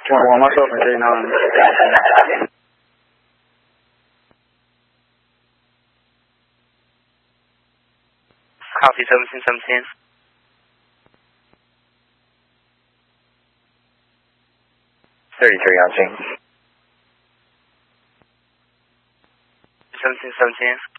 One myself and 39. Copy 1717. 33 on scene. 1717.